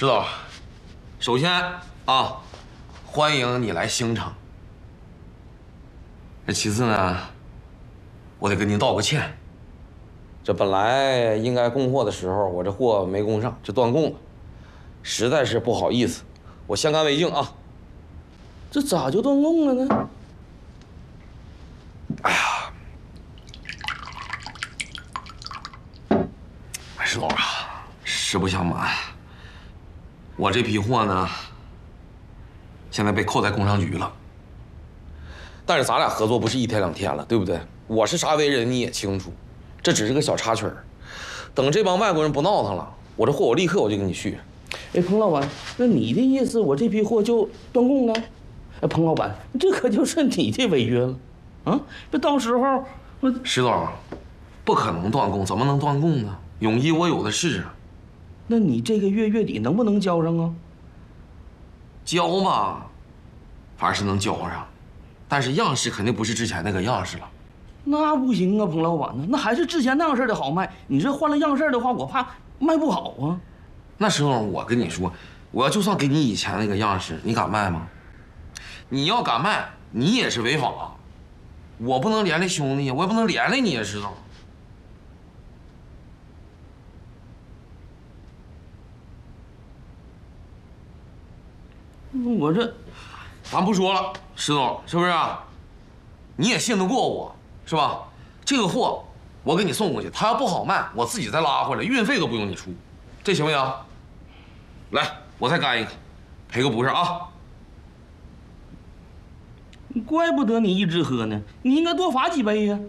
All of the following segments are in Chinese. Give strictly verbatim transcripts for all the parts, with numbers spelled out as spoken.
石头，首先啊，欢迎你来兴城。这其次呢，我得跟您道个歉。这本来应该供货的时候，我这货没供上，就断供了，实在是不好意思，我先干为敬啊。 这咋就断供了呢？ 哎呀，石头啊，实不相瞒，我这批货呢，现在被扣在工商局了。但是咱俩合作不是一天两天了，对不对？我是啥为人你也清楚，这只是个小插曲儿。等这帮外国人不闹腾了，我这货我立刻我就给你续。 哎，彭老板，那你的意思我这批货就断供了？哎，彭老板，这可就是你的违约了，啊！这到时候我石头，不可能断供，怎么能断供呢？泳衣我有的是啊。 那你这个月月底能不能交上啊？ 交吧，反正是能交上，但是样式肯定不是之前那个样式了。 那不行啊，彭老板呢？那还是之前那样式的好卖。你这换了样式的话，我怕卖不好啊。 那石头，我跟你说，我要就算给你以前那个样式，你敢卖吗？你要敢卖，你也是违法。我不能连累兄弟，我也不能连累你啊，石头。 我这， 咱不说了，石头，是不是啊？你也信得过我，是吧？这个货我给你送过去，他要不好卖，我自己再拉回来，运费都不用你出，这行不行？来，我再干一个，赔个不是啊？ 怪不得你一直喝呢，你应该多罚几杯呀。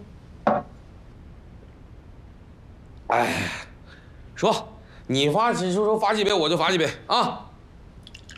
哎，说你罚几就说罚几杯，我就罚几杯啊。